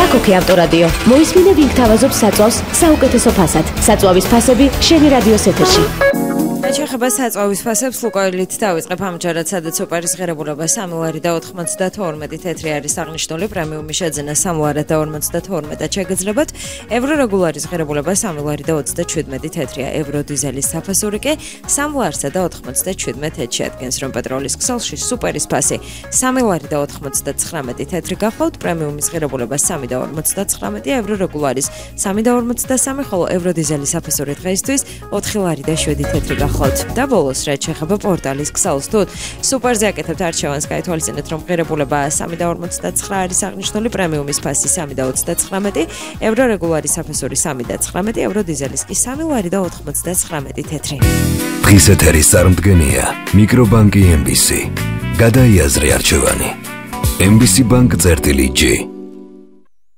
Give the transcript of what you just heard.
აქოქი ავტორადიო. მოისმინე ვინ გთავაზობს საწვავს საუკეთესო ფასად. საწვავის ფასები შენი რადიოს ეთერში. ჩეხება საწვავის ფასებს ლუკაილით დავიწყებ ამჯერად, სადაც სუპერის ღირებულება 3 ლარი და 92 თეთრი არის აღნიშნული, პრემიუმი შეძენა 3 ლარი და 52 შეგეძლებათ, ევრო რეგულარის ღირებულება 3 ლარი და 27 თეთრია, ევრო დიზელის საფასური კი 3 ლარსა და 97 შეადგენს, რომ პეტროლის ქსელში სუპერის ფასი 3 ლარი და 99 თეთრი გახლავთ, პრემიუმის ღირებულება 3 და 59, ევრო რეგულარის 3 და 53, ხოლო ევრო დიზელის საფასური დღეისთვის 4 ლარი და 7 თეთრი გახლავთ. და ბოლოს რაც შეეხება პორტალის ქსელს, თუ სუპერზე აკეთებთ არჩევანს, გაითვალისწინეთ, რომ ღირებულება 3 და 59 არის აღნიშნული, პრემიუმის ფასი 3 და 39, ევრო რეგულარის საფასური 3 და 19, ევრო დიზელის კი 3 ლარი და 99 თეთრი. დღის ეთერის წარმდგენია მიკრობანკი MBC. გადაიაზრე არჩევანი. MBC Bank წერტილი G.